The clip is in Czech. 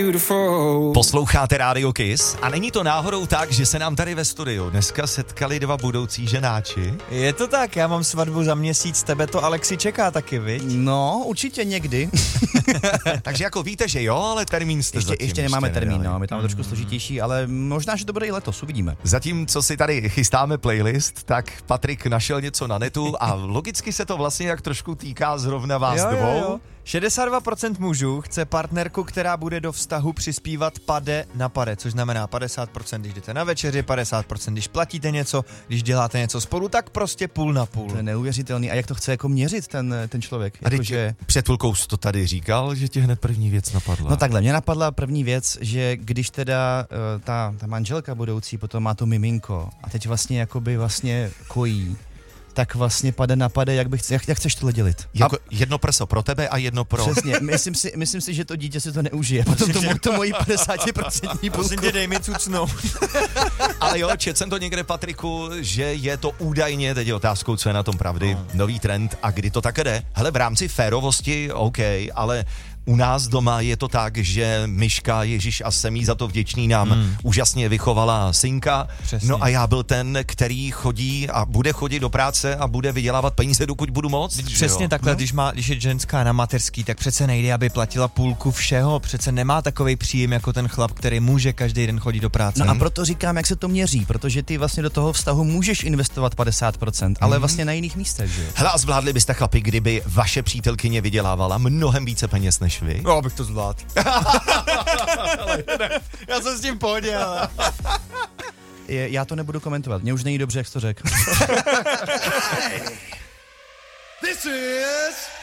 Posloucháte Radio Kiss a není to náhodou tak, že se nám tady ve studiu dneska setkali dva budoucí ženáči? Je to tak, já mám svatbu za měsíc, tebe to Alexi čeká taky, viď? No, určitě někdy. Takže jako víte, že jo, ale termín jste ještě nemáme termín, no, my tam trošku složitější, ale možná, že to bude i letos, uvidíme. Zatím, co si tady chystáme playlist, tak Patrik našel něco na netu a logicky se to vlastně jak trošku týká zrovna vás dvou. Jo. 62% mužů chce partnerku, která bude do vztahu přispívat pade na pade, což znamená 50%, když jdete na večeři, 50%, když platíte něco, když děláte něco spolu, tak prostě půl na půl. To je neuvěřitelný. A jak to chce jako měřit ten člověk? Před chvilkou jsi to tady říkal, že ti hned první věc napadla. No takhle, mě napadla první věc, že když teda ta manželka budoucí potom má to miminko a teď vlastně kojí, tak vlastně pade na pade, jak chceš tohle dělit? Jako jedno prso pro tebe a jedno pro... Přesně, myslím si, že to dítě si to neužije, potom to mojí 50% půlku. Prosím tě, dej mi cucnou. Ale jo, četl jsem to někde, Patriku, že je to údajně, teď je otázkou, co je na tom pravdy, nový trend a kdy to tak jde. Hele, v rámci férovosti, OK, ale u nás doma je to tak, že Myška, Ježíš a jsem jí za to vděčný, nám úžasně vychovala synka. Přesně. No a já byl ten, který chodí a bude chodit do práce a bude vydělávat peníze, dokud budu moct. Přesně takhle, když je ženská na mateřský, tak přece nejde, aby platila půlku všeho, přece nemá takovej příjem jako ten chlap, který může každý den chodit do práce. No a proto říkám, jak se to měří, protože ty vlastně do toho vztahu můžeš investovat 50%, ale vlastně na jiných místech, že jo? Hele, a zvládli byste, chlapi, kdyby vaše přítelkyně vydělávala mnohem více peněz než vy? No, abych to zvládl. Já jsem s tím pohodě, ale... Já to nebudu komentovat, mně už není dobře, jak jsi to řekl. This is